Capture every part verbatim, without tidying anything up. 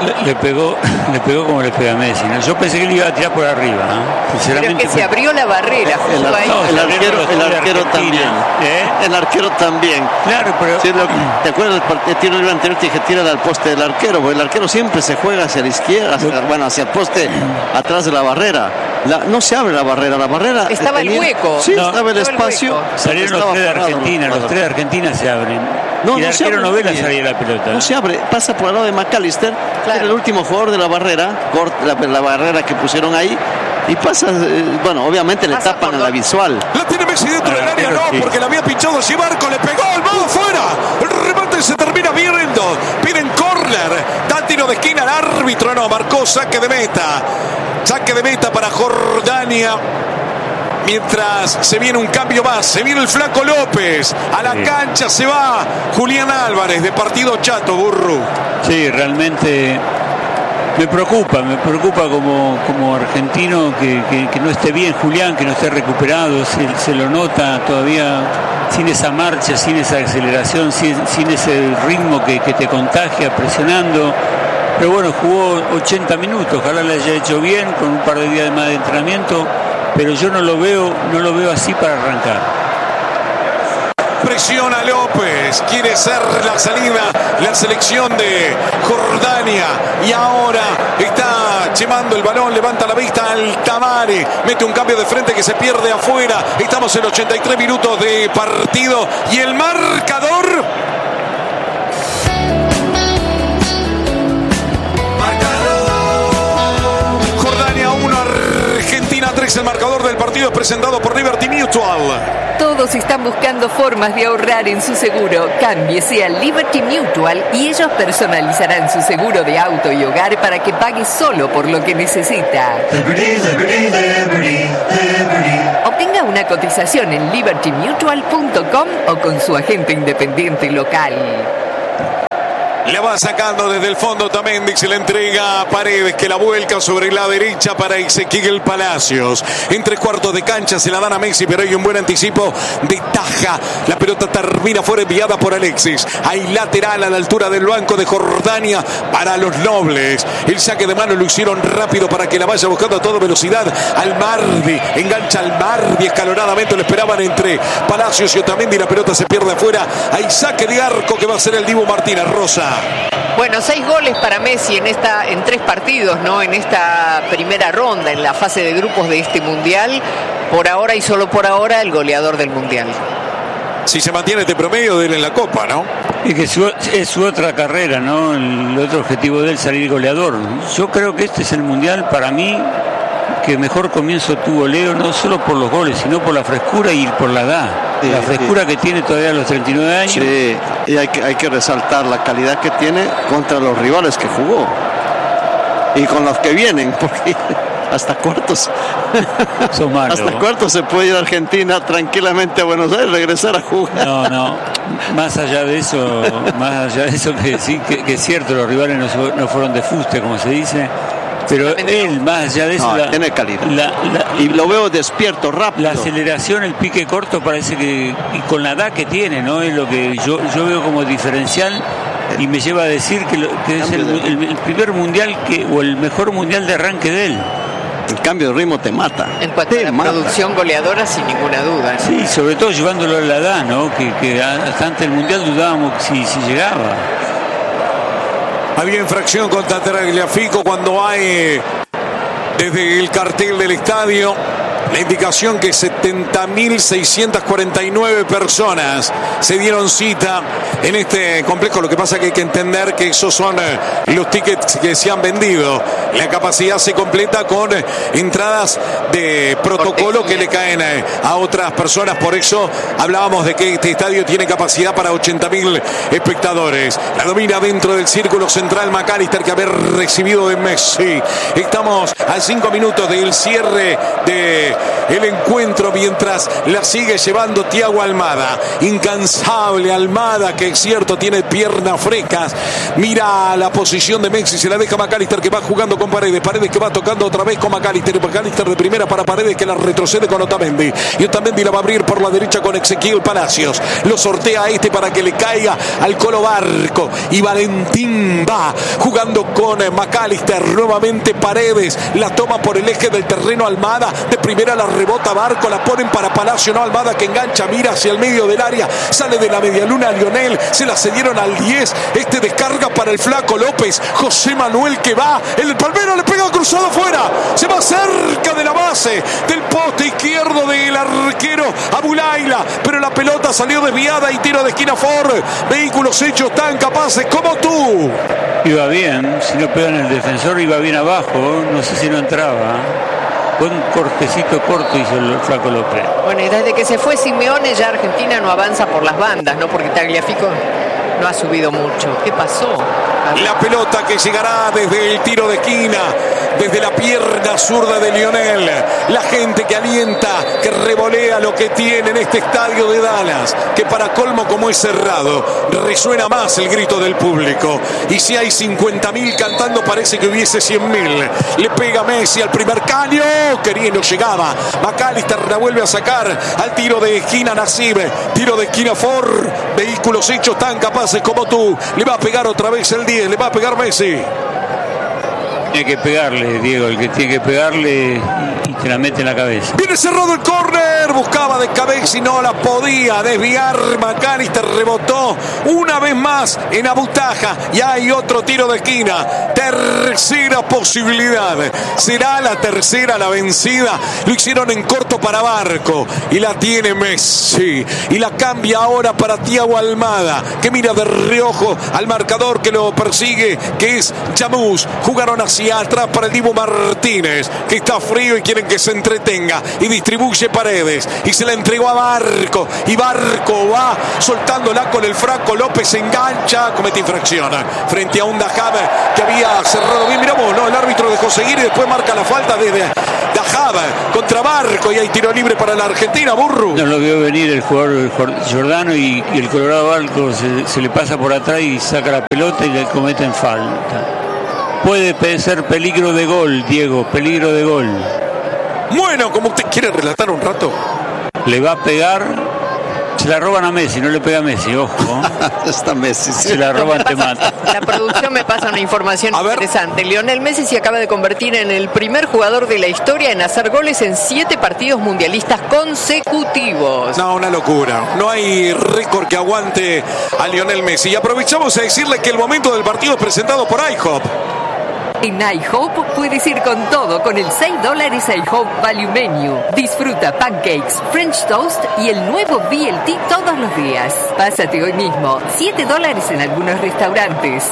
le, le pegó le pegó como le pega a Messi, ¿no? Yo pensé que le iba a tirar por arriba, ¿no? Sinceramente, pero es que se abrió la barrera el, justo ahí. No, el arquero, el arquero también ¿Eh? el arquero también claro, pero sí, lo, ¿te acuerdas del tiro libre anterior? Te dije tira al poste del arquero, porque el arquero siempre se juega hacia la izquierda, hacia, bueno, hacia el poste atrás de la barrera. La, no se abre la barrera, la barrera estaba tenía, el hueco. Sí, no, estaba el espacio. El salieron los tres de Argentina, los tres de Argentina se abren. No, y el no se arquero abre, no ve la salida de la pelota. No se abre, pasa por el lado de McAllister, claro. Que era el último jugador de la barrera, corta la, la barrera que pusieron ahí. Y pasa, eh, bueno, obviamente pasa le tapan a la visual. La tiene Messi dentro del área, no, sí. Porque la había pinchado Sibarco, le pegó el modo fuera. El remate se termina viendo. Piden córner. Da tiro de esquina al árbitro, no, marcó saque de meta. Saque de meta para Jordania. Mientras se viene un cambio más, se viene el Flaco López. A la sí. cancha se va Julián Álvarez de partido chato, Burru. Sí, realmente me preocupa, me preocupa como, como argentino que, que, que no esté bien Julián, que no esté recuperado, se, se lo nota todavía sin esa marcha, sin esa aceleración, sin, sin ese ritmo que, que te contagia, presionando. Pero bueno, jugó ochenta minutos, ojalá le haya hecho bien, con un par de días más de entrenamiento, pero yo no lo veo, no lo veo así para arrancar. Presiona López, quiere ser la salida, la selección de Jordania, y ahora está chemando el balón, levanta la vista al Tamare, mete un cambio de frente que se pierde afuera. Estamos en ochenta y tres minutos de partido y el marcador. Jordania uno, Argentina tres. El marcador del partido es presentado por Liberty Mutual. Todos están buscando formas de ahorrar en su seguro. Cámbiese a Liberty Mutual y ellos personalizarán su seguro de auto y hogar para que pague solo por lo que necesita. Liberty, Liberty, Liberty, Liberty. Obtenga una cotización en liberty mutual punto com o con su agente independiente local. La va sacando desde el fondo Tamendi, se la entrega a Paredes, que la vuelca sobre la derecha para Ezequiel Palacios. En tres cuartos de cancha se la dan a Messi, pero hay un buen anticipo de Taja. La pelota termina fuera, enviada por Alexis. Hay lateral a la altura del banco de Jordania para los nobles. El saque de mano lo hicieron rápido para que la vaya buscando a toda velocidad. Al Mardi, engancha al Mardi escalonadamente, lo esperaban entre Palacios y Otamendi. La pelota se pierde afuera. Hay saque de arco que va a ser el Dibu Martínez. Rosa. Bueno, seis goles para Messi en esta, en tres partidos, ¿no? En esta primera ronda, en la fase de grupos de este mundial. Por ahora y solo por ahora, el goleador del mundial. Si se mantiene este promedio de él en la Copa, ¿no? Y que su, es su otra carrera, ¿no? El otro objetivo de él, salir goleador. Yo creo que este es el mundial, para mí, que mejor comienzo tuvo Leo, no solo por los goles, sino por la frescura y por la edad. Sí, la frescura sí. que tiene todavía a los treinta y nueve años. Sí, y hay que, hay que resaltar la calidad que tiene contra los rivales que jugó. Y con los que vienen, porque hasta cuartos. Son malos. Hasta cuartos se puede ir a Argentina tranquilamente a Buenos Aires, regresar a jugar. No, no. Más allá de eso, más allá de eso que sí, que, que es cierto, los rivales no, no fueron de fuste, como se dice. Pero él, más allá de eso, no, la, tiene calidad. La, la, y lo veo despierto, rápido. La aceleración, el pique corto, parece que, y con la edad que tiene, ¿no? Es lo que yo, yo veo como diferencial y me lleva a decir que, lo, que es el, el, el primer mundial que, o el mejor mundial de arranque de él. El cambio de ritmo te mata. En cuanto te a la mata. producción goleadora, sin ninguna duda. Sí, sobre todo llevándolo a la edad, ¿no? Que, que hasta antes del mundial dudábamos si, si llegaba. Había infracción contra Tagliafico cuando hay desde el cartel del estadio la indicación que setenta mil seiscientas cuarenta y nueve personas se dieron cita en este complejo. Lo que pasa es que hay que entender que esos son los tickets que se han vendido. La capacidad se completa con entradas de protocolo que le caen a otras personas. Por eso hablábamos de que este estadio tiene capacidad para ochenta mil espectadores. La domina dentro del círculo central McAllister, que haber recibido de Messi. Estamos a cinco minutos del cierre de el encuentro mientras la sigue llevando Thiago Almada. Incansable Almada, que es cierto, tiene piernas frescas. Mira la posición de Messi, se la deja McAllister, que va jugando con Paredes. Paredes que va tocando otra vez con McAllister. McAllister de primera para Paredes, que la retrocede con Otamendi. Y Otamendi la va a abrir por la derecha con Ezequiel Palacios. Lo sortea a este para que le caiga al Colo Barco. Y Valentín va jugando con McAllister. Nuevamente Paredes la toma por el eje del terreno Almada. De primera la rebota Barco, la ponen para Palacio. No, Almada que engancha, mira hacia el medio del área. Sale de la medialuna Lionel. Se la cedieron al diez. Este descarga para el Flaco López. José Manuel que va. El Palmero le pega cruzado fuera. Se va cerca de la base del poste izquierdo del arquero Abulaila. Pero la pelota salió desviada y tiro de esquina Ford. Vehículos hechos tan capaces como tú. Iba bien, si no pegan el defensor iba bien abajo, no sé si no entraba. Buen cortecito corto hizo el Flaco López. Bueno, y desde que se fue Simeone ya Argentina no avanza por las bandas, ¿no? Porque Tagliafico no ha subido mucho. ¿Qué pasó? La pelota que llegará desde el tiro de esquina, desde la pierna zurda de Lionel. La gente que alienta, que revolea lo que tiene en este estadio de Dallas, que para colmo como es cerrado, resuena más el grito del público. Y si hay cincuenta mil cantando, parece que hubiese cien mil. Le pega Messi al primer caño, quería y no llegaba. McAllister la vuelve a sacar al tiro de esquina Nasib. Tiro de esquina Ford. Vehículos hechos tan capaces como tú. Le va a pegar otra vez el diez, le va a pegar Messi. Tiene que pegarle, Diego, el que tiene que pegarle y te la mete en la cabeza. Viene cerrado el córner, buscaba de cabeza y no la podía desviar. McAllister rebotó una vez más en Abutaja y hay otro tiro de esquina. Tercera posibilidad. Será la tercera la vencida. Lo hicieron en corto para Barco y la tiene Messi y la cambia ahora para Thiago Almada, que mira de reojo al marcador que lo persigue, que es Chamús. Jugaron así atrás para el Dibu Martínez, que está frío y quieren que se entretenga, y distribuye Paredes y se la entregó a Barco y Barco va soltándola con el Flaco López, se engancha, comete infracción frente a un Dajab que había cerrado bien. Mirá vos, ¿no? El árbitro dejó seguir y después marca la falta de Dajab contra Barco y hay tiro libre para la Argentina. Burru no lo vio venir el jugador Giordano y, y el Colorado Barco se, se le pasa por atrás y saca la pelota y le cometen falta. Puede ser peligro de gol, Diego, peligro de gol. Bueno, como usted quiere relatar un rato. Le va a pegar, se la roban a Messi, no le pega a Messi, ojo. Está Messi. Sí. Se la roban, te mata. La producción me pasa una información a interesante. Ver. Lionel Messi se acaba de convertir en el primer jugador de la historia en hacer goles en siete partidos mundialistas consecutivos. No, una locura. No hay récord que aguante a Lionel Messi. Y aprovechamos a decirle que el momento del partido es presentado por IHOP. En IHOP puedes ir con todo con el seis dólares IHOP Value Menu. Disfruta pancakes, French toast y el nuevo B L T todos los días. Pásate hoy mismo. siete dólares en algunos restaurantes.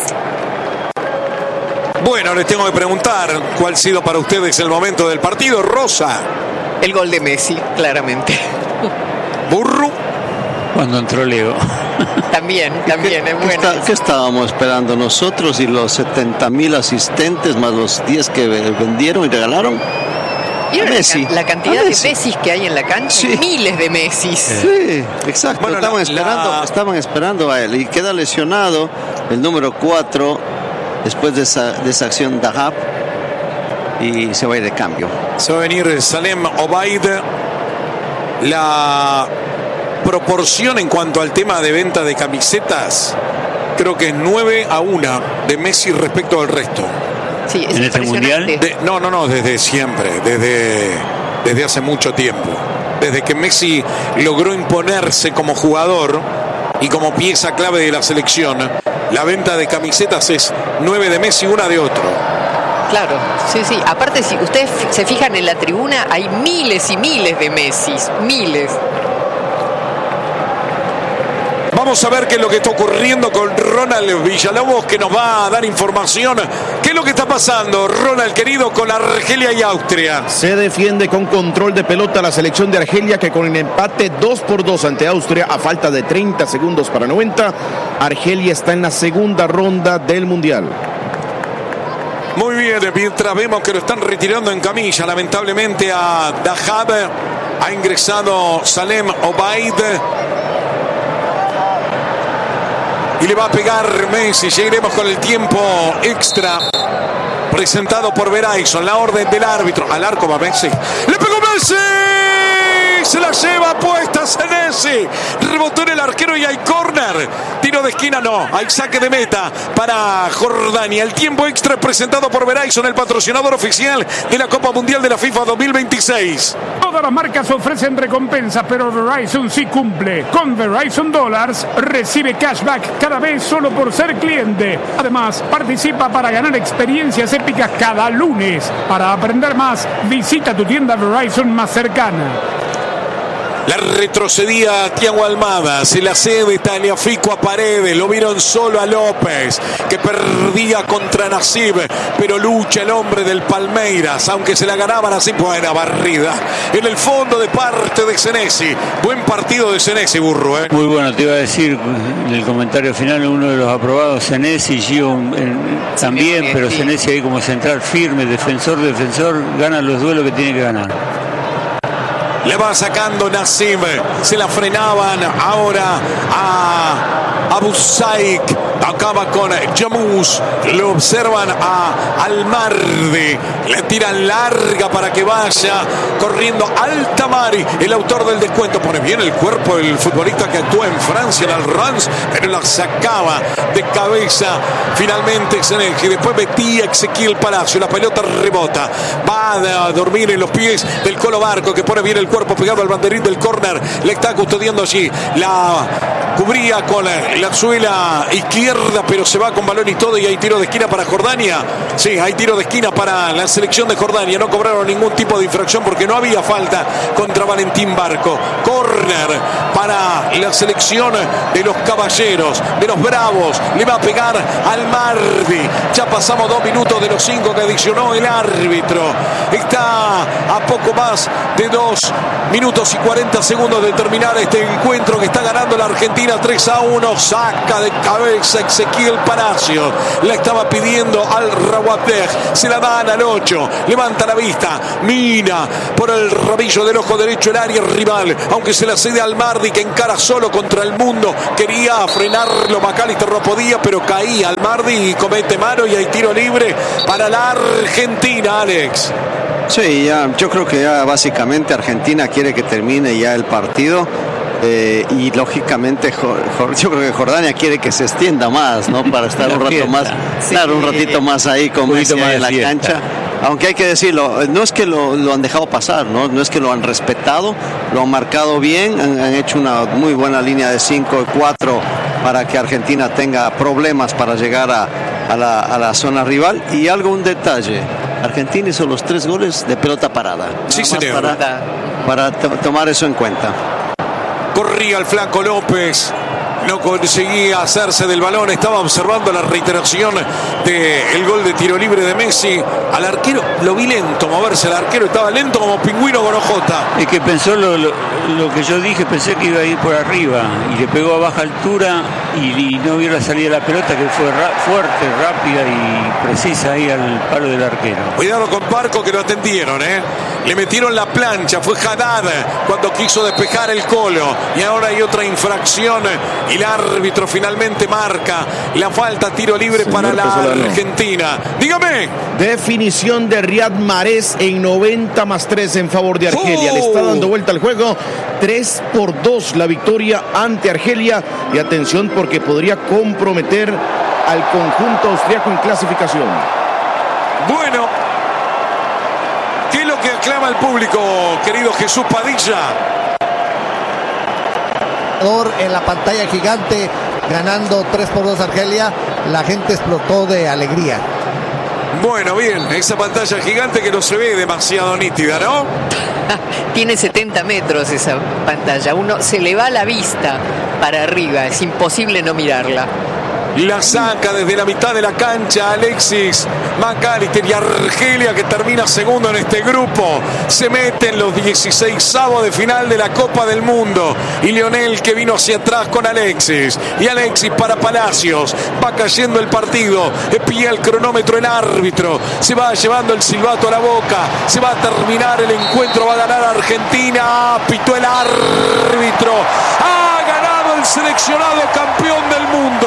Bueno, les tengo que preguntar cuál ha sido para ustedes el momento del partido. Rosa. El gol de Messi, claramente. Burru. Cuando entró Leo. También, también es bueno. ¿Qué, ¿Qué estábamos esperando nosotros y los setenta mil asistentes más los diez que vendieron y regalaron? ¿Vieron Messi. La, la cantidad Messi. de Messis que hay en la cancha? Sí. Miles de Messis. Sí, exacto. Bueno, estaban, la, esperando, la... estaban esperando a él y queda lesionado el número cuatro después de esa, de esa acción Dahab y se va a ir de cambio. Se va a venir Salem Obaid. La proporción en cuanto al tema de venta de camisetas creo que es nueve a uno de Messi respecto al resto. Sí, es ¿En este mundial? De, no, no, no, desde siempre, desde, desde hace mucho tiempo. Desde que Messi logró imponerse como jugador y como pieza clave de la selección, la venta de camisetas es nueve de Messi, una de otro. Claro, sí, sí. Aparte, si ustedes se fijan en la tribuna, hay miles y miles de Messis, miles. Vamos a ver qué es lo que está ocurriendo con Ronald Villalobos, que nos va a dar información. ¿Qué es lo que está pasando, Ronald querido, con Argelia y Austria? Se defiende con control de pelota la selección de Argelia, que con el empate dos por dos ante Austria a falta de treinta segundos para noventa, Argelia está en la segunda ronda del Mundial. Muy bien, mientras vemos que lo están retirando en camilla, lamentablemente a Dahab, ha ingresado Salem Obaid. Y le va a pegar Messi. Llegaremos con el tiempo extra presentado por Verizon. La orden del árbitro. Al arco va Messi. ¡Le pegó Messi! Se la lleva puesta Senesi. Rebotó en el arquero y hay córner. Tiro de esquina, no. Hay saque de meta para Jordania. El tiempo extra presentado por Verizon, el patrocinador oficial de la Copa Mundial de la FIFA dos mil veintiséis. Todas las marcas ofrecen recompensas, pero Verizon sí cumple. Con Verizon Dollars recibe cashback cada vez solo por ser cliente. Además, participa para ganar experiencias épicas cada lunes. Para aprender más, visita tu tienda Verizon más cercana. La retrocedía Thiago Almada, se la cede Tagliafico a Paredes, lo vieron solo a López, que perdía contra Nasib, pero lucha el hombre del Palmeiras, aunque se la ganaban así, buena barrida en el fondo de parte de Senesi. Buen partido de Senesi, Burro, ¿eh? Muy bueno, te iba a decir en el comentario final, uno de los aprobados, Senesi, Gio eh, también, pero Senesi ahí como central firme, defensor, defensor, gana los duelos que tiene que ganar. Le va sacando Nassim, se la frenaban ahora a Abu Saik, acaba con Jamus, lo observan a Almardi, le tiran larga para que vaya corriendo Altamari, el autor del descuento, pone bien el cuerpo el futbolista que actúa en Francia en el Reims, pero la sacaba de cabeza finalmente Senesi, después metía Ezequiel Palacio, la pelota rebota, va a dormir en los pies del Colo Barco que pone bien el cuerpo pegado al banderín del córner, le está custodiando allí, la cubría con la suela izquierda, pero se va con balón y todo, y hay tiro de esquina para Jordania. Sí, hay tiro de esquina para la selección de Jordania. No cobraron ningún tipo de infracción porque no había falta contra Valentín Barco. Córner para la selección de los caballeros, de los bravos. Le va a pegar al Mardi. Ya pasamos dos minutos de los cinco que adicionó el árbitro. Está a poco más de dos minutos y cuarenta segundos de terminar este encuentro que está ganando la Argentina tres a uno. Saca de cabeza Ezequiel Palacio. La estaba pidiendo al Rawatej. Se la dan al ocho. Levanta la vista. Mina por el rabillo del ojo derecho el área rival. Aunque se la cede al Mardi que encara solo contra el mundo. Quería frenarlo. McAllister no podía, pero caía al Mardi y comete mano y hay tiro libre para la Argentina, Alex. Sí, ya, yo creo que ya básicamente Argentina quiere que termine ya el partido. Eh, y lógicamente yo creo que Jordania quiere que se extienda más, ¿no? Para estar un rato fiesta. más, sí, claro, un ratito más ahí con Messi en la fiesta. cancha. Aunque hay que decirlo, no es que lo, lo han dejado pasar, ¿no? No es que lo han respetado, lo han marcado bien, han, han hecho una muy buena línea de cinco y cuatro para que Argentina tenga problemas para llegar a, a, la, a la zona rival. Y algo, un detalle, Argentina hizo los tres goles de pelota parada. Sí, señor. Para, para to- tomar eso en cuenta. Corría el flaco López, no conseguía hacerse del balón, estaba observando la reiteración del gol de tiro libre de Messi. Al arquero lo vi lento moverse, el arquero estaba lento como pingüino con ojota. Es que pensó lo, lo, lo que yo dije, pensé que iba a ir por arriba y le pegó a baja altura y, y no vio la salida de la pelota, que fue ra- fuerte, rápida y precisa ahí al palo del arquero. Cuidado con Barco que lo atendieron, ¿eh? Le metieron la plancha, fue Haddad cuando quiso despejar el Colo y ahora hay otra infracción y el árbitro finalmente marca la falta, tiro libre Señor para la Pesolano. Argentina. Dígame. Definición de Riyad Mahrez en noventa más tres en favor de Argelia. Oh. Le está dando vuelta al juego. tres por dos la victoria ante Argelia. Y atención porque podría comprometer al conjunto austriaco en clasificación. Bueno, ¿qué es lo que aclama el público, querido Jesús Padilla? En la pantalla gigante, ganando tres por dos Argelia, la gente explotó de alegría. Bueno, bien, esa pantalla gigante que no se ve demasiado nítida, ¿no? Tiene setenta metros esa pantalla, uno se le va la vista para arriba, es imposible no mirarla. La saca desde la mitad de la cancha Alexis McAllister, y Argelia, que termina segundo en este grupo, se mete en los dieciseisavos de final de la Copa del Mundo. Y Lionel, que vino hacia atrás con Alexis, y Alexis para Palacios. Va cayendo el partido, pilla el cronómetro el árbitro, se va llevando el silbato a la boca, se va a terminar el encuentro, va a ganar Argentina. Pitó el árbitro, ha ganado el seleccionado campeón del mundo,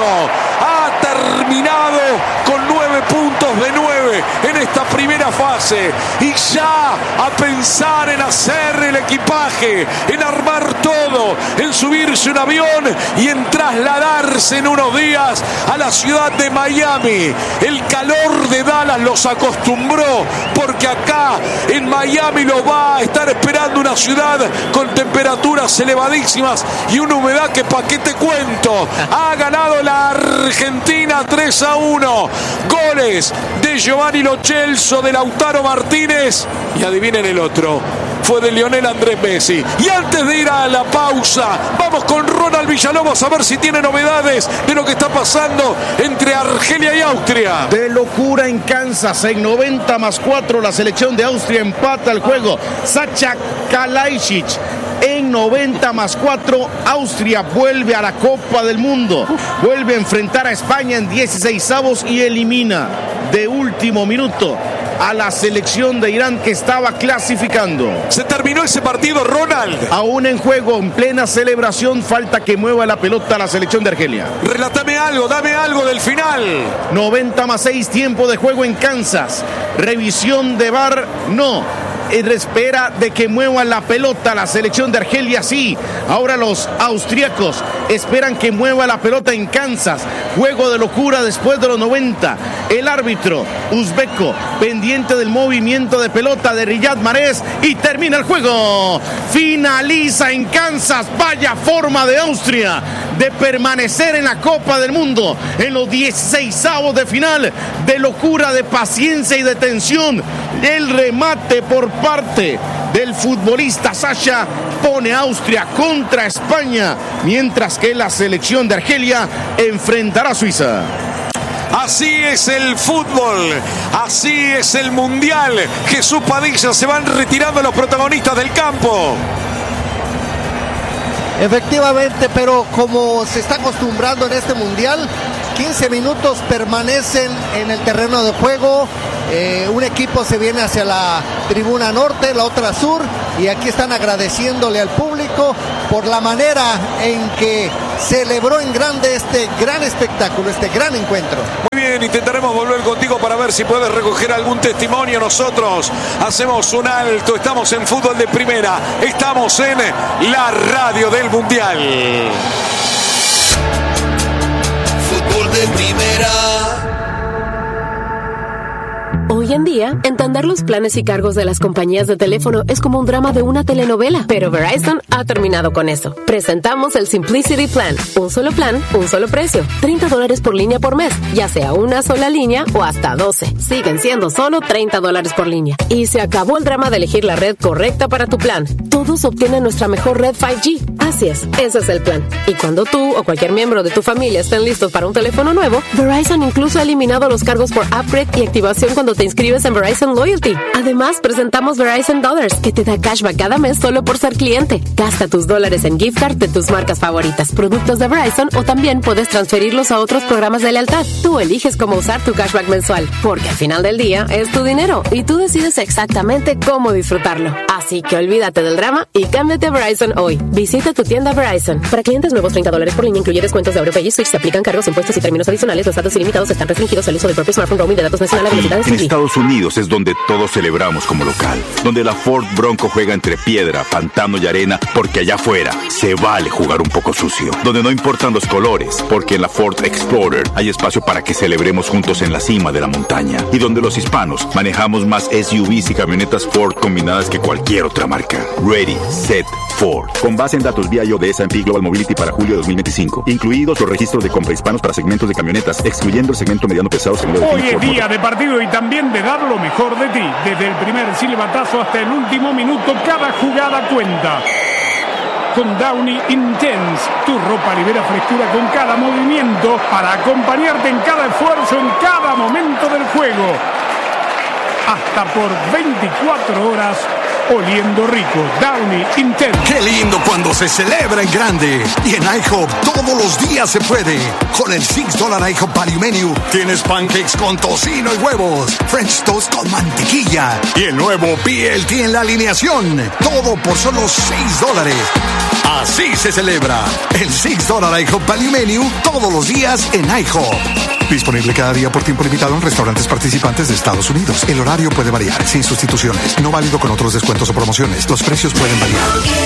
ha terminado con nueve puntos de nueve en esta primera fase, y ya a pensar en hacer el equipaje, en armar todo, en subirse un avión y en trasladarse en unos días a la ciudad de Miami. El calor de Dallas los acostumbró, porque acá en Miami lo va a estar esperando una ciudad con temperaturas elevadísimas y una humedad que pa' qué te cuento. Ha ganado la Argentina tres a uno. Goles de Giovanni Lo Celso, de Lautaro Martínez, y adivinen el otro, fue de Lionel Andrés Messi. Y antes de ir a la pausa, vamos con Ronald Villalobos a ver si tiene novedades de lo que está pasando entre Argelia y Austria. De locura en Kansas, en noventa más cuatro la selección de Austria empata el juego. Sacha Kalajdzic. En noventa más cuatro, Austria vuelve a la Copa del Mundo. Vuelve a enfrentar a España en dieciseisavos y elimina de último minuto a la selección de Irán, que estaba clasificando. Se terminó ese partido, Ronald. Aún en juego, en plena celebración, falta que mueva la pelota a la selección de Argelia. Relátame algo, dame algo del final. noventa más seis, tiempo de juego en Kansas. Revisión de V A R, no. Espera de que mueva la pelota la selección de Argelia, sí. Ahora los austríacos esperan que mueva la pelota en Kansas. Juego de locura después de los noventa. El árbitro uzbeco pendiente del movimiento de pelota de Riyad Mahrez, y termina el juego. Finaliza en Kansas. Vaya forma de Austria de permanecer en la Copa del Mundo en los dieciseisavos de final. De locura, de paciencia y de tensión. El remate por parte del futbolista Sacha pone a Austria contra España, mientras que la selección de Argelia enfrentará a Suiza. Así es el fútbol, así es el mundial. Jesús Padilla, se van retirando los protagonistas del campo. Efectivamente, pero como se está acostumbrando en este mundial, quince minutos permanecen en el terreno de juego. Eh, un equipo se viene hacia la tribuna norte, la otra sur, y aquí están agradeciéndole al público por la manera en que celebró en grande este gran espectáculo, este gran encuentro. Muy bien, intentaremos volver contigo para ver si puedes recoger algún testimonio. Nosotros hacemos un alto, estamos en Fútbol de Primera, estamos en la radio del Mundial. Fútbol de Primera. Hoy en día, entender los planes y cargos de las compañías de teléfono es como un drama de una telenovela, pero Verizon ha terminado con eso. Presentamos el Simplicity Plan, un solo plan, un solo precio, treinta dólares por línea por mes, ya sea una sola línea o hasta doce. Siguen siendo solo treinta dólares por línea. Y se acabó el drama de elegir la red correcta para tu plan. Todos obtienen nuestra mejor red cinco G. Así es, ese es el plan. Y cuando tú o cualquier miembro de tu familia estén listos para un teléfono nuevo, Verizon incluso ha eliminado los cargos por upgrade y activación cuando te inscribes en Verizon Loyalty. Además, presentamos Verizon Dollars, que te da cashback cada mes solo por ser cliente. Gasta tus dólares en gift card de tus marcas favoritas, productos de Verizon, o también puedes transferirlos a otros programas de lealtad. Tú eliges cómo usar tu cashback mensual, porque al final del día es tu dinero y tú decides exactamente cómo disfrutarlo. Así que olvídate del drama y cámbiate a Verizon hoy. Visita tu tienda Verizon. Para clientes nuevos, treinta dólares por línea, incluye descuentos de AuroPay y Switch. Se aplican cargos, impuestos y términos adicionales. Los datos ilimitados están restringidos al uso del propio smartphone. Roaming de datos nacional a velocidad de En Estados Unidos es donde todos celebramos como local, donde la Ford Bronco juega entre piedra, pantano y arena, porque allá afuera se vale jugar un poco sucio, donde no importan los colores, porque en la Ford Explorer hay espacio para que celebremos juntos en la cima de la montaña, y donde los hispanos manejamos más S U Vs y camionetas Ford combinadas que cualquier otra marca. Ready, set, Ford. Con base en datos V I O de S and P Global Mobility para julio de dos mil veinticinco, incluidos los registros de compra hispanos para segmentos de camionetas, excluyendo el segmento mediano pesado según lo Hoy define es Ford día de partido y también de dar lo mejor de ti. Desde el primer silbatazo hasta el último minuto, cada jugada cuenta. con Downy Intense. Tu ropa libera frescura con cada movimiento para acompañarte en cada esfuerzo, en cada momento del juego. Hasta por veinticuatro horas oliendo rico. Downy Intense. Qué lindo cuando se celebra en grande. Y en IHOP todos los días se puede. Con el seis dólares IHOP Value Menu tienes pancakes con tocino y huevos, French toast con mantequilla y el nuevo B L T en la alineación. Todo por solo seis dólares. Así se celebra. El seis dólares IHOP Value Menu todos los días en IHOP. Disponible cada día por tiempo limitado en restaurantes participantes de Estados Unidos. El horario puede variar, sin sustituciones. No válido con otros descuentos o promociones. Los precios pueden variar.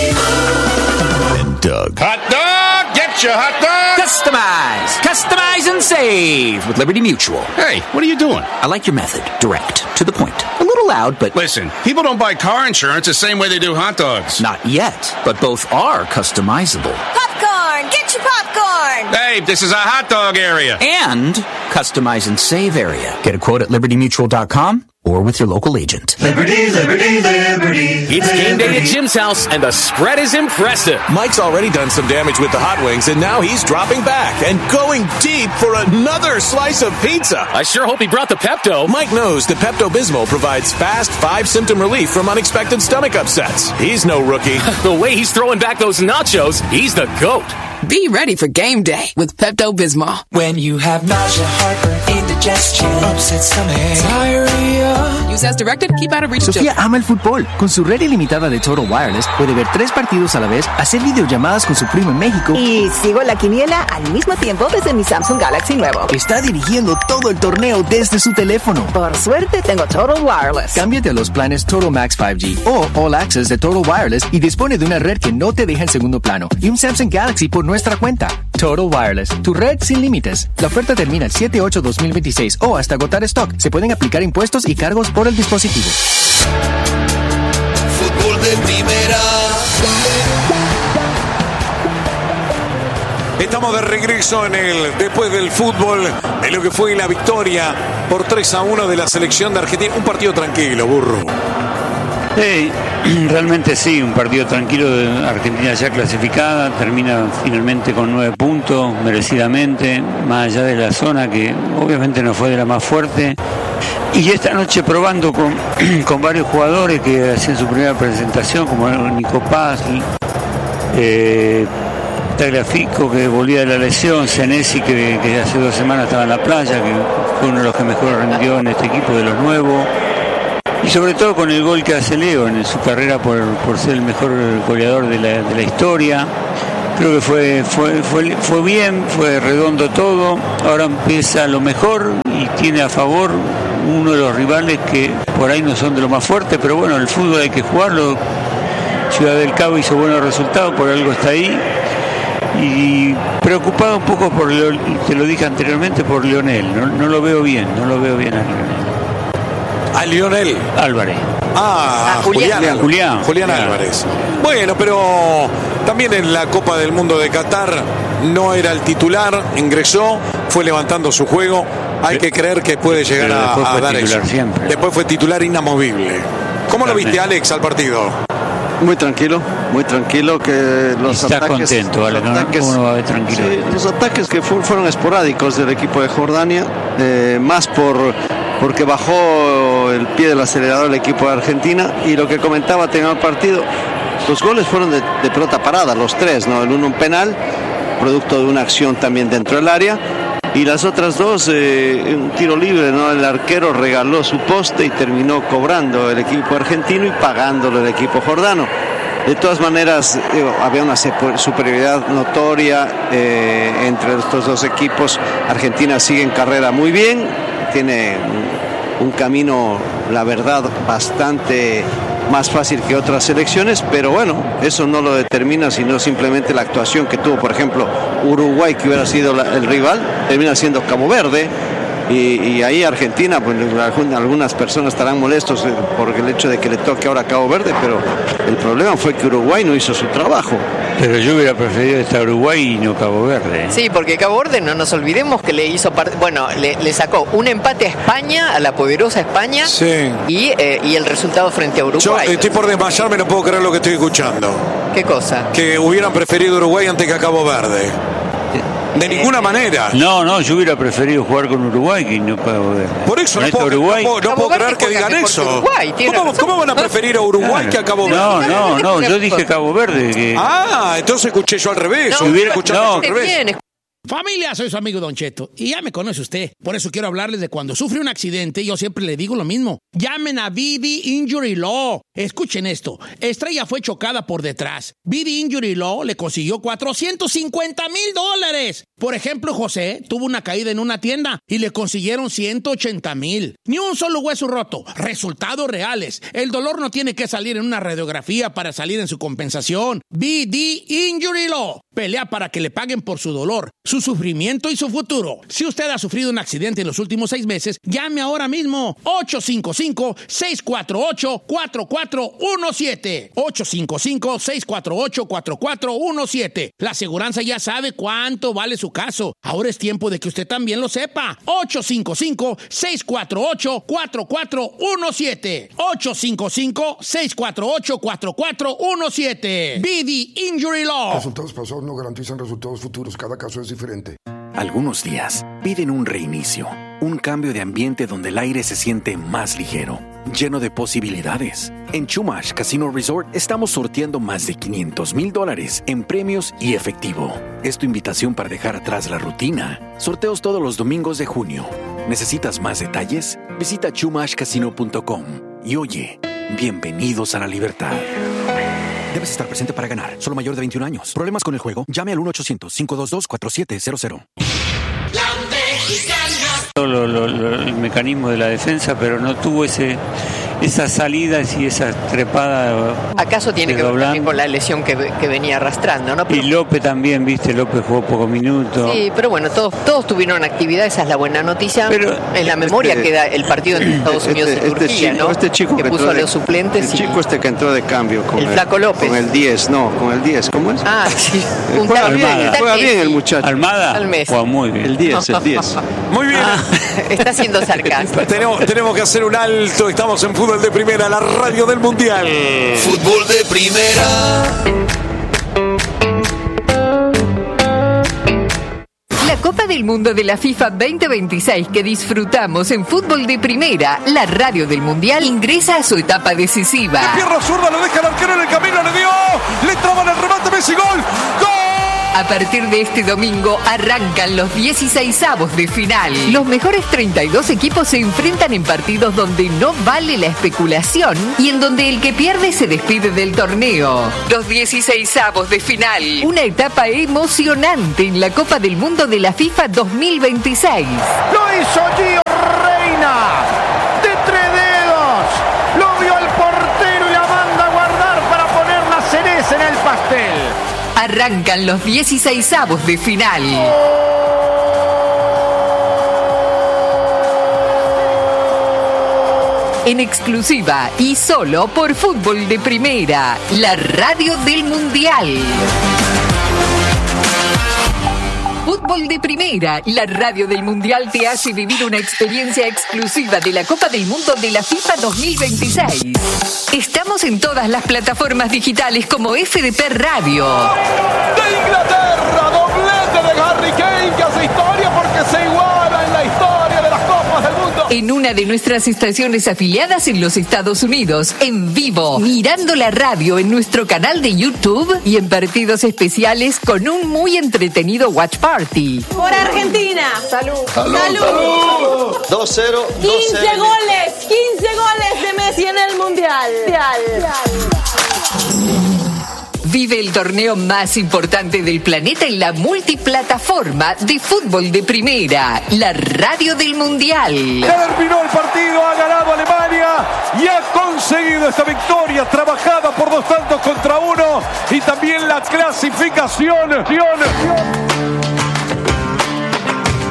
Doug. Hot dog! Get your hot dog! Customize! Customize and save with Liberty Mutual. Hey, what are you doing? I like your method. Direct. To the point. A little loud, but... Listen, people don't buy car insurance the same way they do hot dogs. Not yet, but both are customizable. Popcorn! Get your popcorn! Hey, this is a hot dog area. And customize and save area. Get a quote at liberty mutual dot com or with your local agent. Liberty, liberty, liberty. It's game day at Jim's house, and the spread is impressive. Mike's already done some damage with the hot wings, and now he's dropping back and going deep for another slice of pizza. I sure hope he brought the Pepto. Mike knows that Pepto-Bismol provides fast, five-symptom relief from unexpected stomach upsets. He's no rookie. The way he's throwing back those nachos, he's the GOAT. Be ready for game day with Pepto-Bismol. When you have nausea, heartburn, indigestion, upset stomach, diarrhea. Use as directed, keep out of reach of Sofía children. ama el fútbol. Con su red ilimitada de Total Wireless, puede ver tres partidos a la vez, hacer videollamadas con su primo en México. Y sigo la quiniela al mismo tiempo desde mi Samsung Galaxy nuevo. Está dirigiendo todo el torneo desde su teléfono. Por suerte, tengo Total Wireless. Cámbiate a los planes Total Max cinco G o All Access de Total Wireless y dispone de una red que no te deja en segundo plano y un Samsung Galaxy por nuestra cuenta. Total Wireless, tu red sin límites. La oferta termina el siete ocho dos mil veintiséis o hasta agotar stock. Se pueden aplicar impuestos y cargos por el dispositivo. Fútbol de primera. Estamos de regreso en el después del fútbol, en lo que fue la victoria por tres a uno de la selección de Argentina. Un partido tranquilo, Burro. Sí, realmente sí, un partido tranquilo de Argentina ya clasificada, termina finalmente con nueve puntos, merecidamente, más allá de la zona que obviamente no fue de la más fuerte. Y esta noche probando con, con varios jugadores que hacían su primera presentación, como Nico Paz, eh, Tagliafico, que volvía de la lesión, Senesi, que, que hace dos semanas estaba en la playa, que fue uno de los que mejor rendió en este equipo de los nuevos. Y sobre todo con el gol que hace Leo en su carrera por, por ser el mejor goleador de la, de la historia. Creo que fue, fue, fue, fue bien, fue redondo todo. Ahora empieza lo mejor y tiene a favor uno de los rivales que por ahí no son de lo más fuertes, pero bueno, el fútbol hay que jugarlo. Ciudad del Cabo hizo buenos resultados, por algo está ahí. Y preocupado un poco por, te lo dije anteriormente, por Lionel. No, no lo veo bien, no lo veo bien a Lionel. A Lionel Álvarez. Ah, a Julián. Julián, Julián, Julián claro. Álvarez. Bueno, pero también en la Copa del Mundo de Qatar no era el titular, ingresó, fue levantando su juego. Hay que creer que puede llegar a, a dar eso. Siempre. Después fue titular inamovible. ¿Cómo lo viste, Alex, al partido? Muy tranquilo, muy tranquilo, que los está ataques... contento, vale, los ataques, ¿cómo no va a ver tranquilo? Sí, los ataques que fu- fueron esporádicos del equipo de Jordania, eh, más por porque bajó el pie del acelerador el equipo de Argentina, y lo que comentaba teniendo el partido, los goles fueron de, de pelota parada, los tres, ¿no? El uno un penal, producto de una acción también dentro del área, y las otras dos, eh, un tiro libre, ¿no? El arquero regaló su poste y terminó cobrando el equipo argentino y pagándolo el equipo jordano. De todas maneras, digo, había una superioridad notoria eh, entre estos dos equipos. Argentina sigue en carrera muy bien, tiene un, un camino, la verdad, bastante más fácil que otras selecciones, pero bueno, eso no lo determina, sino simplemente la actuación que tuvo, por ejemplo, Uruguay, que hubiera sido la, el rival, termina siendo Cabo Verde, Y, y ahí Argentina, pues algunas personas estarán molestos por el hecho de que le toque ahora a Cabo Verde, pero el problema fue que Uruguay no hizo su trabajo. Pero yo hubiera preferido estar Uruguay y no Cabo Verde. ¿eh? Sí, porque Cabo Verde, no nos olvidemos que le hizo parte, bueno, le, le sacó un empate a España, a la poderosa España, sí. y, eh, y el resultado frente a Uruguay. Yo estoy por desmayarme, no puedo creer lo que estoy escuchando. ¿Qué cosa? Que hubieran preferido Uruguay antes que a Cabo Verde. De eh, ninguna manera. No, no, yo hubiera preferido jugar con Uruguay que no Cabo Verde. Por eso no puedo, Uruguay, no puedo, no puedo creer que digan eso. Uruguay, ¿Cómo, ¿Cómo van a preferir a Uruguay claro. que a Cabo Verde? No, no, no, yo dije Cabo Verde. Que... Ah, entonces escuché yo al revés. No, hubiera escuchado no, al revés. Bien. Familia, soy su amigo Don Cheto y ya me conoce usted. Por eso quiero hablarles de cuando sufre un accidente. Yo siempre le digo lo mismo. Llamen a V D Injury Law. Escuchen esto. Estrella fue chocada por detrás. V D Injury Law le consiguió cuatrocientos cincuenta mil dólares. Por ejemplo, José tuvo una caída en una tienda y le consiguieron ciento ochenta mil. Ni un solo hueso roto. Resultados reales. El dolor no tiene que salir en una radiografía para salir en su compensación. V D Injury Law. Pelea para que le paguen por su dolor, su sufrimiento y su futuro. Si usted ha sufrido un accidente en los últimos seis meses, llame ahora mismo. ocho cinco cinco, seis cuatro ocho, cuatro cuatro uno siete. ocho cinco cinco, seis cuatro ocho, cuatro cuatro uno siete. La aseguranza ya sabe cuánto vale su caso. Ahora es tiempo de que usted también lo sepa. ocho cinco cinco, seis cuatro ocho, cuatro cuatro uno siete. ocho cinco cinco, seis cuatro ocho, cuatro cuatro uno siete. V D Injury Law. Resultados pasados no garantizan resultados futuros. Cada caso es diferente. Algunos días piden un reinicio, un cambio de ambiente donde el aire se siente más ligero, lleno de posibilidades. En Chumash Casino Resort estamos sorteando más de quinientos mil dólares en premios y efectivo. Es tu invitación para dejar atrás la rutina. Sorteos todos los domingos de junio. ¿Necesitas más detalles? Visita chumash casino punto com y oye, bienvenidos a la libertad. Debes estar presente para ganar. Solo mayor de veintiún años. ¿Problemas con el juego? Llame al uno ochocientos, cinco dos dos, cuatro siete cero cero. Lo, lo, lo, el mecanismo de la defensa, pero no tuvo ese esas salidas y esa trepada. ¿Acaso tiene que ver también con la lesión que, que venía arrastrando, no? Pero... Y López también, viste, López jugó pocos minutos. Sí, pero bueno, todos todos tuvieron actividad, esa es la buena noticia. Pero en la memoria este, queda el partido entre Estados Unidos este, y Turquía, este chico, ¿no? Este chico que, que puso a de, los suplentes. El y... chico este que entró de cambio con el, el Flaco López. Con el diez, no, con el diez, ¿cómo es? Ah, sí. Eh, juega bien, juega bien el muchacho. Almada. Juega muy bien. El diez, el diez. Muy bien. Ah, está siendo sarcástico. tenemos, tenemos que hacer un alto. Estamos en Fútbol de Primera, la radio del Mundial. Fútbol de Primera. La Copa del Mundo de la FIFA veinte veintiséis que disfrutamos en Fútbol de Primera, la radio del Mundial, ingresa a su etapa decisiva. De pierna zurda lo deja el arquero en el camino, le dio, le traban el remate, Messi, gol, gol. A partir de este domingo arrancan los dieciseisavos de final. Los mejores treinta y dos equipos se enfrentan en partidos donde no vale la especulación y en donde el que pierde se despide del torneo. Los dieciseisavos de final. Una etapa emocionante en la Copa del Mundo de la FIFA dos mil veintiséis. Lo hizo Gio Reina. De tres dedos. Lo vio el portero y la manda a guardar para poner la cereza en el pastel. Arrancan los dieciseisavos de final. En exclusiva y solo por Fútbol de Primera, la radio del Mundial. Fútbol de Primera, la radio del Mundial te hace vivir una experiencia exclusiva de la Copa del Mundo de la FIFA dos mil veintiséis. Estamos en todas las plataformas digitales como F D P Radio. De Inglaterra, doblete de Harry Kane que hace historia porque se iguala en la historia de las Copas del Mundo. En una de nuestras estaciones afiliadas en los Estados Unidos, en vivo, mirando la radio en nuestro canal de YouTube y en partidos especiales con un muy entretenido watch party. Por Argentina. Salud. Salud. Salud. dos cero. quince goles. quince goles de Messi en el Mundial. Vive el torneo más importante del planeta en la multiplataforma de Fútbol de Primera, la radio del Mundial. Terminó el partido, ha ganado Alemania y ha conseguido esta victoria trabajada por dos tantos contra uno y también la clasificación. Fútbol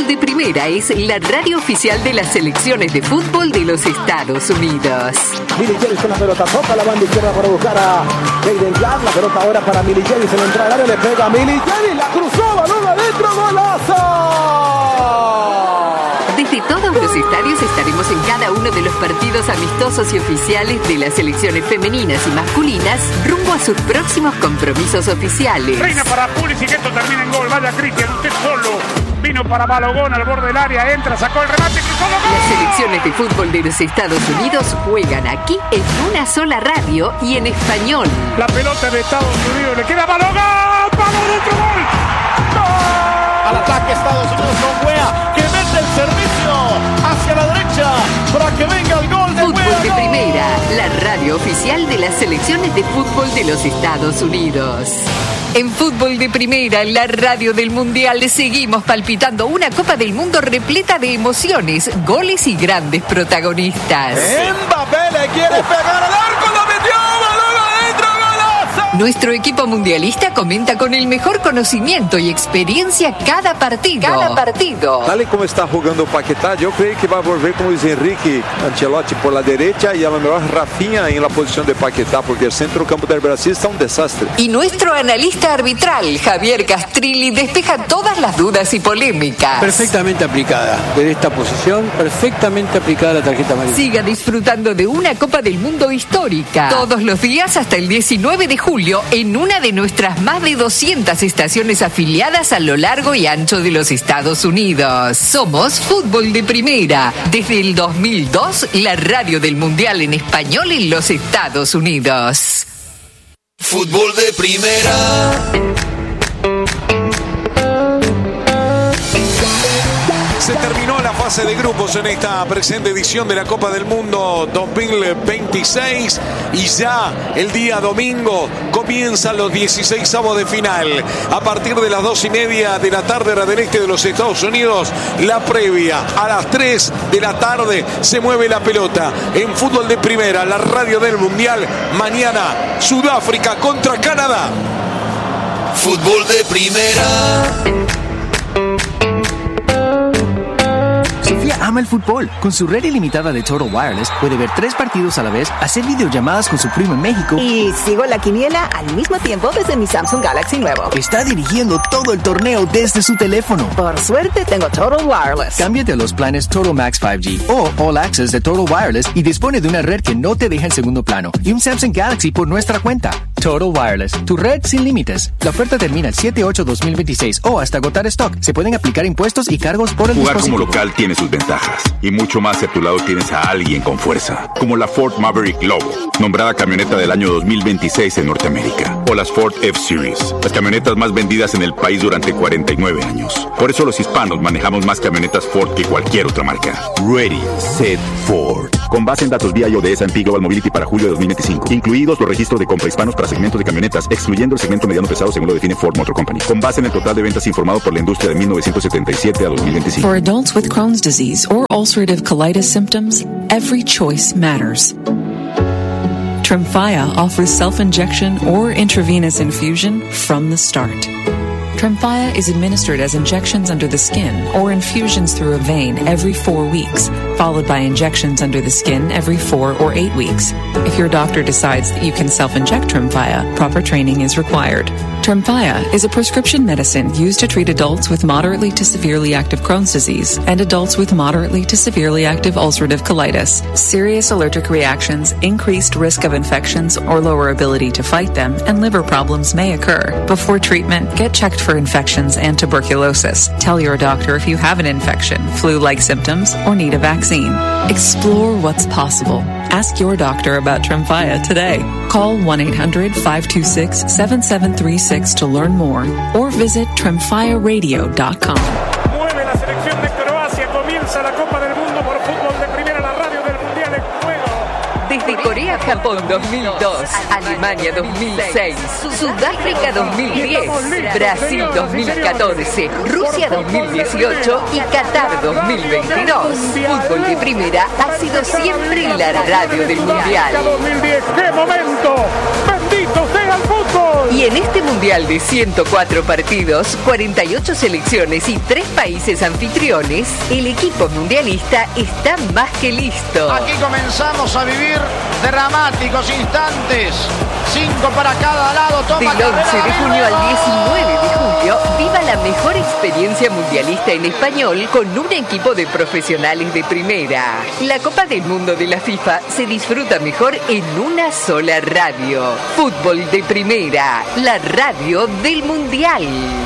Fútbol de Primera es la radio oficial de las selecciones de fútbol de los Estados Unidos. Milly Jerry con la pelota, toca la banda izquierda para buscar a Jaden Clark. La pelota ahora para Milly Jerry, se le entra al área, le pega a Milly Jerry, la cruzó, balón adentro, golazo. Desde todos los estadios estaremos en cada uno de los partidos amistosos y oficiales de las selecciones femeninas y masculinas rumbo a sus próximos compromisos oficiales. Reina para Pulisic, que esto termina en gol. Vaya Cristian, usted solo. Vino para Balogón al borde del área, entra, sacó el remate, cruzó los goles. Las selecciones de fútbol de los Estados Unidos juegan aquí en una sola radio y en español. La pelota de Estados Unidos le queda a Balogón. ¡Balón, otro gol! ¡Gol! Al ataque Estados Unidos con Wea, que mete el servicio hacia la derecha para que venga el gol de Fútbol Wea. de Primera, la radio oficial de las selecciones de fútbol de los Estados Unidos. En Fútbol de Primera, la radio del Mundial, seguimos palpitando una Copa del Mundo repleta de emociones, goles y grandes protagonistas. Mbappé le quiere pegar al arco, lo metió, balón adentro, golazo. Nuestro equipo mundialista comenta con el mejor conocimiento y experiencia cada partido. Cada partido. Tal y como está jugando Paquetá, yo creo que va a volver con Luis Enrique Ancelotti por la derecha y a lo mejor Rafinha en la posición de Paquetá, porque el centro campo del Brasil está un desastre. Y nuestro analista arbitral, Javier Castrilli, despeja todas las dudas y polémicas. Perfectamente aplicada. Desde esta posición, perfectamente aplicada la tarjeta amarilla. Siga disfrutando de una Copa del Mundo histórica. Todos los días hasta el diecinueve de julio en una de nuestras más de doscientas estaciones afiliadas a lo largo y ancho de los Estados Unidos. Somos Fútbol de Primera. Desde el dos mil dos, la radio del Mundial en español en los Estados Unidos. Fútbol de Primera. Se terminó la fase de grupos en esta presente edición de la Copa del Mundo dos mil veintiséis y ya el día domingo comienzan los dieciseisavos de final. A partir de las dos y media de la tarde hora del este de los Estados Unidos, la previa. A las tres de la tarde se mueve la pelota en Fútbol de Primera, la radio del Mundial. Mañana Sudáfrica contra Canadá. Fútbol de Primera. Sofía ama el fútbol. Con su red ilimitada de Total Wireless puede ver tres partidos a la vez, hacer videollamadas con su primo en México y sigo la quiniela al mismo tiempo desde mi Samsung Galaxy nuevo. Está dirigiendo todo el torneo desde su teléfono. Por suerte tengo Total Wireless. Cámbiate a los planes Total Max cinco G o All Access de Total Wireless y dispone de una red que no te deja en segundo plano y un Samsung Galaxy por nuestra cuenta. Total Wireless, tu red sin límites. La oferta termina el siete ocho dos mil veintiséis o hasta agotar stock. Se pueden aplicar impuestos y cargos por el Jugar dispositivo. como local tiene sus ventajas y mucho más si a tu lado tienes a alguien con fuerza, como la Ford Maverick Lobo, nombrada camioneta del año dos mil veintiséis en Norteamérica, o las Ford F-Series, las camionetas más vendidas en el país durante cuarenta y nueve años. Por eso los hispanos manejamos más camionetas Ford que cualquier otra marca. Ready, Set, Ford. Con base en datos V I O de S and P Global Mobility para julio de dos mil veinticinco, incluidos los registros de compra hispanos para segmentos de camionetas, excluyendo el segmento mediano pesado según lo define Ford Motor Company, con base en el total de ventas informado por la industria de mil novecientos setenta y siete a dos mil veinticinco. For adults with Crohn's disease or ulcerative colitis symptoms, every choice matters. Tremfya offers self-injection or intravenous infusion from the start. Tremfya is administered as injections under the skin or infusions through a vein every four weeks, followed by injections under the skin every four or eight weeks. If your doctor decides that you can self-inject Tremfya, proper training is required. Tremfya is a prescription medicine used to treat adults with moderately to severely active Crohn's disease and adults with moderately to severely active ulcerative colitis. Serious allergic reactions, increased risk of infections or lower ability to fight them, and liver problems may occur. Before treatment, get checked for infections and tuberculosis. Tell your doctor if you have an infection, flu-like symptoms, or need a vaccine. Explore what's possible. Ask your doctor about Tremfya today. Call one eight hundred five two six seven seven three six to learn more or visit tremfya radio dot com. Mueve la selección de Croacia, comienza la Copa del Mundo por Fútbol de Primera, la radio del Mundial en juego. Desde Corea-Japón dos mil dos, Alemania dos mil seis, Sudáfrica dos mil diez, Brasil dos mil catorce, Rusia dos mil dieciocho y Qatar dos mil veintidós. Fútbol de Primera ha sido siempre la radio del Mundial. dos mil diez, ¡qué momento! ¡Bendito sea el fútbol! Y en este mundial de ciento cuatro partidos, cuarenta y ocho selecciones y tres países anfitriones, el equipo mundialista está más que listo. Aquí comenzamos a vivir dramáticos instantes. Cinco para cada lado. Toma Del once de junio al diecinueve de julio, viva la mejor experiencia mundialista en español con un equipo de profesionales de primera. La Copa del Mundo de la FIFA se disfruta mejor en una sola radio. Fútbol de Primera, la radio del Mundial.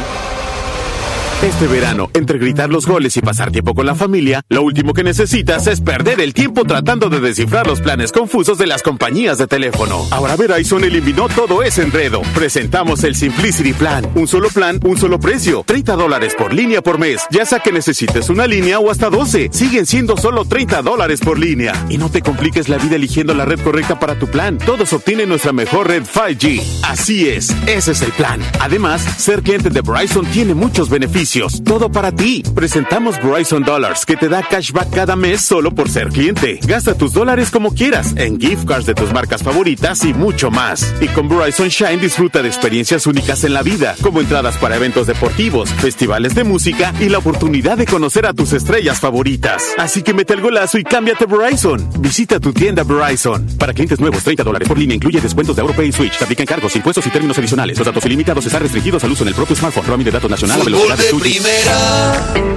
Este verano, entre gritar los goles y pasar tiempo con la familia, lo último que necesitas es perder el tiempo tratando de descifrar los planes confusos de las compañías de teléfono. Ahora Verizon eliminó todo ese enredo. Presentamos el Simplicity Plan. Un solo plan, un solo precio. treinta dólares por línea por mes. Ya sea que necesites una línea o hasta doce. Siguen siendo solo treinta dólares por línea. Y no te compliques la vida eligiendo la red correcta para tu plan. Todos obtienen nuestra mejor red cinco G. Así es, ese es el plan. Además, ser cliente de Verizon tiene muchos beneficios. Todo para ti. Presentamos Verizon Dollars, que te da cashback cada mes solo por ser cliente. Gasta tus dólares como quieras, en gift cards de tus marcas favoritas y mucho más. Y con Verizon Shine disfruta de experiencias únicas en la vida, como entradas para eventos deportivos, festivales de música y la oportunidad de conocer a tus estrellas favoritas. Así que mete el golazo y cámbiate a Verizon. Visita tu tienda Verizon. Para clientes nuevos, treinta dólares por línea, incluye descuentos de AuroPay y Switch. Te aplican cargos, impuestos y términos adicionales. Los datos ilimitados están restringidos al uso en el propio smartphone. Roaming de datos nacional a velocidad de Primera.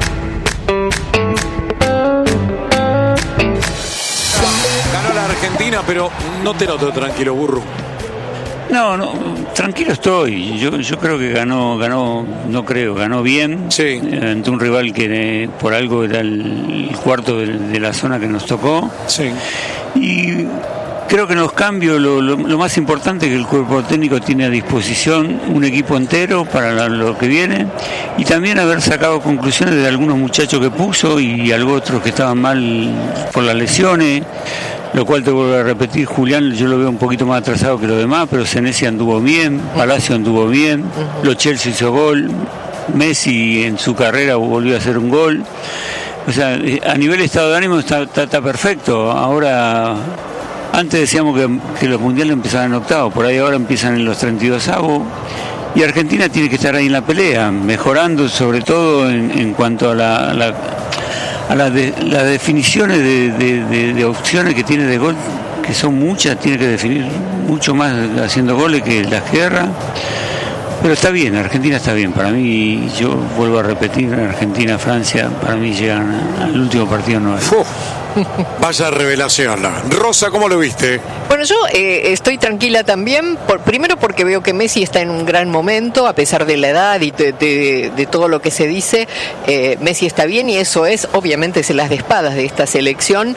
Ganó la Argentina, pero no te noto tranquilo, burro. No, no, tranquilo estoy. Yo, yo creo que ganó, ganó, no creo, ganó bien. Sí. Ante un rival que de, por algo era el, el cuarto de, de la zona que nos tocó. Sí. Y creo que en los cambios lo, lo, lo más importante es que el cuerpo técnico tiene a disposición un equipo entero para la, lo que viene, y también haber sacado conclusiones de algunos muchachos que puso y algo otros que estaban mal por las lesiones, lo cual te vuelvo a repetir, Julián yo lo veo un poquito más atrasado que los demás, pero Senesi anduvo bien, Palacio anduvo bien, Lo Chelsea hizo gol, Messi en su carrera volvió a hacer un gol, o sea, a nivel estado de ánimo está, está, está perfecto. Ahora, antes decíamos que, que los mundiales empezaban en octavo, por ahí ahora empiezan en los treinta y dos avos, y Argentina tiene que estar ahí en la pelea, mejorando sobre todo en, en cuanto a la, la a las de, las definiciones de, de, de, de opciones que tiene de gol, que son muchas, tiene que definir mucho más haciendo goles que las guerras. Pero está bien, Argentina está bien. Para mí, yo vuelvo a repetir, Argentina, Francia, para mí llegan al último partido nueve. Vaya revelación. Rosa, ¿cómo lo viste? Bueno, yo eh, estoy tranquila también, por, primero porque veo que Messi está en un gran momento, a pesar de la edad y de, de, de todo lo que se dice, eh, Messi está bien y eso es, obviamente, es las de espadas de esta selección.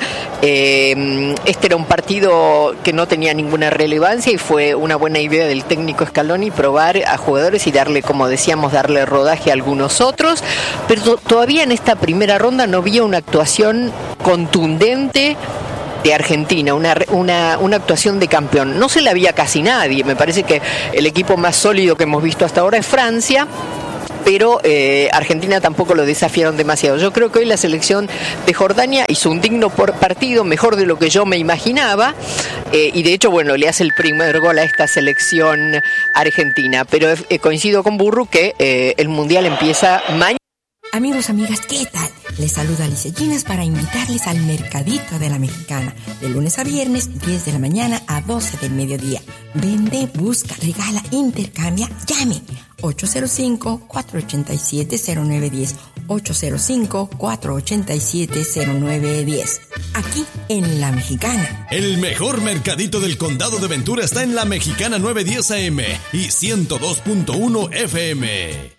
Eh, este era un partido que no tenía ninguna relevancia y fue una buena idea del técnico Scaloni probar a jugadores y darle, como decíamos, darle rodaje a algunos otros, pero to- todavía en esta primera ronda no había una actuación contundente de Argentina, una, una, una actuación de campeón. No se la había casi nadie, me parece que el equipo más sólido que hemos visto hasta ahora es Francia, pero eh, Argentina tampoco lo desafiaron demasiado. Yo creo que hoy la selección de Jordania hizo un digno por partido, mejor de lo que yo me imaginaba, eh, y de hecho, bueno, le hace el primer gol a esta selección argentina, pero eh, coincido con Burru que eh, el Mundial empieza mañana. Amigos, amigas, ¿qué tal? Les saluda Alicia Ginas para invitarles al Mercadito de la Mexicana, de lunes a viernes, diez de la mañana a doce del mediodía. Vende, busca, regala, intercambia, llame. ocho cero cinco, cuatro ocho siete, cero nueve uno cero, ocho cero cinco, cuatro ocho siete, cero nueve uno cero. Aquí en La Mexicana. El mejor mercadito del condado de Ventura está en La Mexicana novecientos diez A M y ciento dos punto uno F M.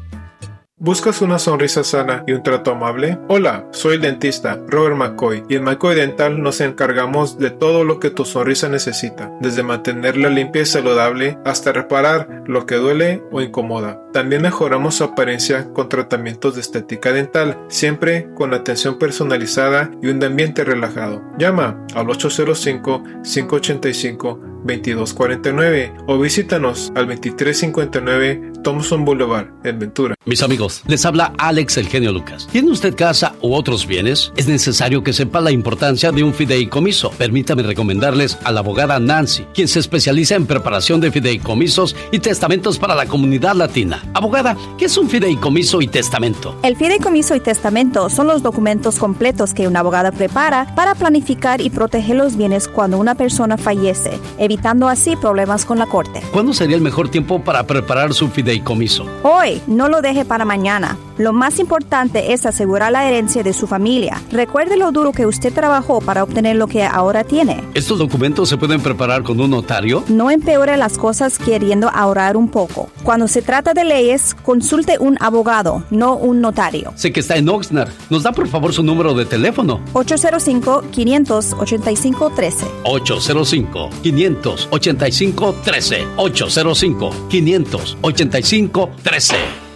¿Buscas una sonrisa sana y un trato amable? Hola, soy el dentista Robert McCoy y en McCoy Dental nos encargamos de todo lo que tu sonrisa necesita, desde mantenerla limpia y saludable hasta reparar lo que duele o incomoda. También mejoramos su apariencia con tratamientos de estética dental, siempre con atención personalizada y un ambiente relajado. Llama al ocho cero cinco, cinco ocho cinco, veintidós cuarenta y nueve o visítanos al veintitrés cincuenta y nueve Thompson Boulevard, en Ventura. Mis amigos, les habla Alex El Genio Lucas. ¿Tiene usted casa u otros bienes? Es necesario que sepa la importancia de un fideicomiso. Permítame recomendarles a la abogada Nancy, quien se especializa en preparación de fideicomisos y testamentos para la comunidad latina. Abogada, ¿qué es un fideicomiso y testamento? El fideicomiso y testamento son los documentos completos que una abogada prepara para planificar y proteger los bienes cuando una persona fallece, evitando así problemas con la corte. ¿Cuándo sería el mejor tiempo para preparar su fideicomiso? Hoy, no lo deje para mañana. Lo más importante es asegurar la herencia de su familia. Recuerde lo duro que usted trabajó para obtener lo que ahora tiene. ¿Estos documentos se pueden preparar con un notario? No empeore las cosas queriendo ahorrar un poco. Cuando se trata de leyes, consulte un abogado, no un notario. Sé que está en Oxnard. ¿Nos da por favor su número de teléfono? ocho cero cinco, cinco ocho cinco, uno tres. ocho cero cinco, cinco ocho cinco, uno tres. ocho cero cinco, cinco ocho cinco, uno tres.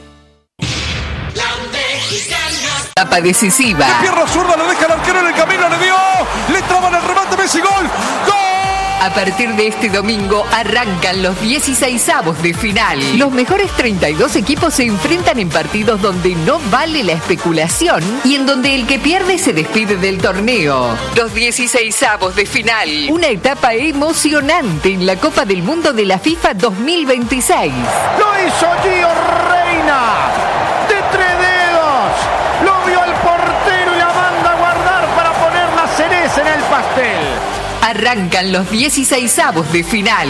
Etapa decisiva. De pierna zurda lo deja el arquero en el camino, le dio, le traban el remate, Messi, gol, gol. A partir de este domingo arrancan los dieciseisavos de final. Los mejores treinta y dos equipos se enfrentan en partidos donde no vale la especulación y en donde el que pierde se despide del torneo. Los dieciseisavos de final. Una etapa emocionante en la Copa del Mundo de la FIFA dos mil veintiséis. Lo hizo Gio Reina. De tres dedos. Lo vio el portero y la manda a guardar para poner la cereza en el pastel. Arrancan los dieciseisavos de final.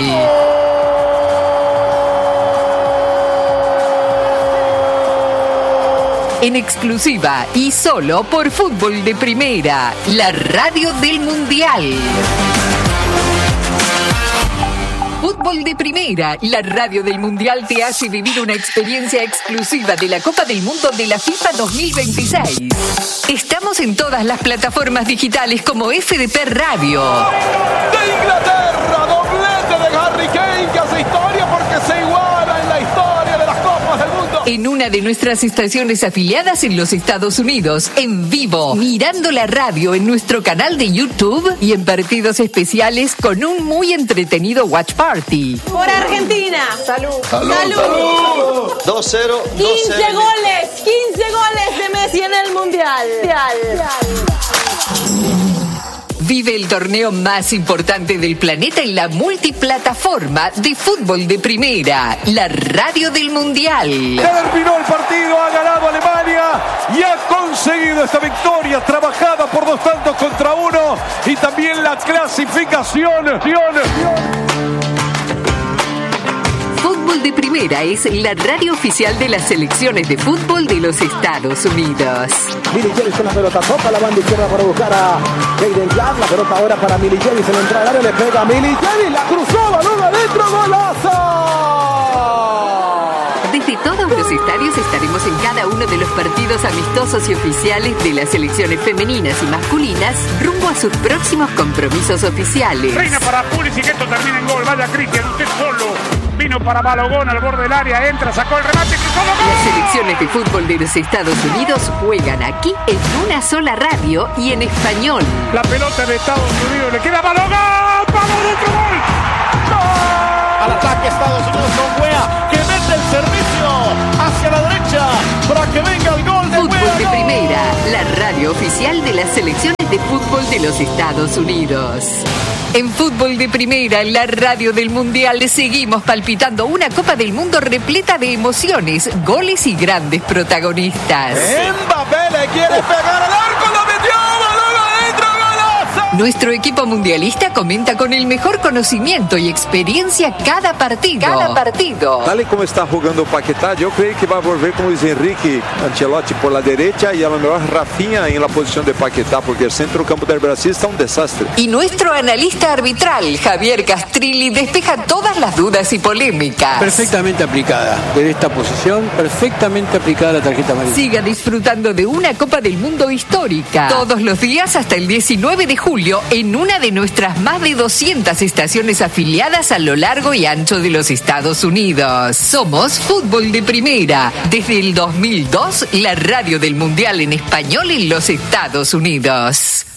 En exclusiva y solo por Fútbol de Primera, la radio del Mundial. Fútbol de Primera, la radio del Mundial te hace vivir una experiencia exclusiva de la Copa del Mundo de la FIFA dos mil veintiséis. Estamos en todas las plataformas digitales como F D P Radio. De Inglaterra, doblete de Harry Kane que hace historia porque se iguala en la historia de las Copas del Mundo. En una de nuestras estaciones afiliadas en los Estados Unidos, en vivo, mirando la radio en nuestro canal de YouTube y en partidos especiales con un muy entretenido watch party. Por Argentina. Salud. Salud. Salud. dos cero. quince goles. quince goles de Messi en el Mundial. Vive el torneo más importante del planeta en la multiplataforma de Fútbol de Primera, la radio del Mundial. Terminó el partido, ha ganado Alemania y ha conseguido esta victoria trabajada por dos tantos contra uno y también la clasificación. Fútbol de Primera es la radio oficial de las selecciones de fútbol de los Estados Unidos. Milicevic con la pelota, toca la banda izquierda para buscar a Jaden Clark, la pelota ahora para Milicevic, se le entra al área, le pega a Milicevic, la cruzó, balón adentro, golazo. Desde todos los estadios estaremos en cada uno de los partidos amistosos y oficiales de las selecciones femeninas y masculinas rumbo a sus próximos compromisos oficiales. Reina para Pulisic, esto termina en gol, vaya Cristian, usted solo. Vino para Balogón al borde del área, entra, sacó el remate, cruzó la gol. Las selecciones de fútbol de los Estados Unidos juegan aquí en una sola radio y en español. La pelota de Estados Unidos le queda a Balogón, ¡vamos, otro gol! ¡Gol! Al ataque Estados Unidos con Wea, que mete el servicio hacia la derecha para que venga el gol de Fútbol Wea, de ¡gol! Primera, la radio oficial de las selecciones de fútbol de los Estados Unidos. En Fútbol de Primera, la radio del Mundial, seguimos palpitando una Copa del Mundo repleta de emociones, goles y grandes protagonistas. Mbappé le quiere pegar al arco, lo metió, balón adentro, golazo. Nuestro equipo mundialista comenta con el mejor conocimiento y experiencia cada partido. Cada partido. Tal y como está jugando Paquetá, yo creo que va a volver como Luis Enrique Ancelotti por la derecha y a lo mejor Rafinha en la posición de Paquetá, porque el centro campo del Brasil está un desastre. Y nuestro analista arbitral, Javier Castrilli, despeja todas las dudas y polémicas. Perfectamente aplicada. Desde esta posición, perfectamente aplicada la tarjeta amarilla. Siga disfrutando de una Copa del Mundo histórica. Todos los días hasta el diecinueve de julio en una de nuestras más de doscientas estaciones afiliadas a lo largo y ancho de los Estados Unidos. Somos Fútbol de Primera. Desde el dos mil dos, la radio del Mundial en español en los Estados Unidos.